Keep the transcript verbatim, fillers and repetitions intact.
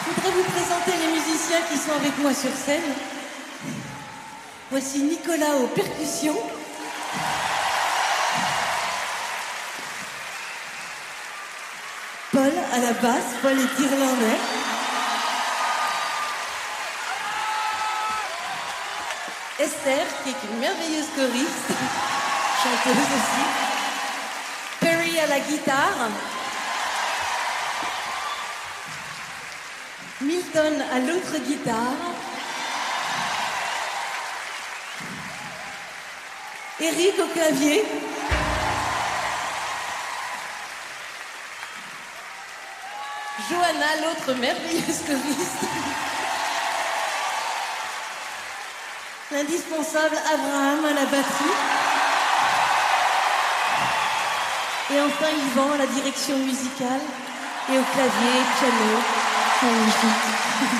Je voudrais vous présenter les musiciens qui sont avec moi sur scène. Voici Nicolas aux percussions. Paul à la basse, Paul est irlandais. Esther, qui est une merveilleuse choriste, chanteuse aussi. Perry à la guitare. Milton à l'autre guitare. Eric au clavier. Johanna, l'autre merveilleuse choriste. L'indispensable Abraham à la batterie. Et enfin Yvan à la direction musicale et au clavier, piano, son musique.